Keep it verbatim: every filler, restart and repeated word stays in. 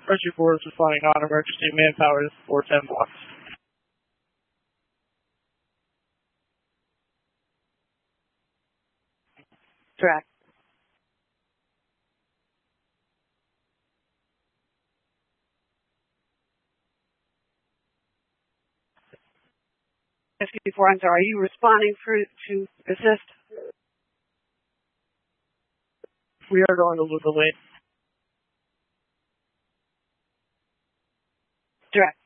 Rescue Force responding non-emergency. Manpower is four ten blocks. Track. Rescue Force, I'm sorry, are you responding for, to assist? We are going to Luca Lane. Direct.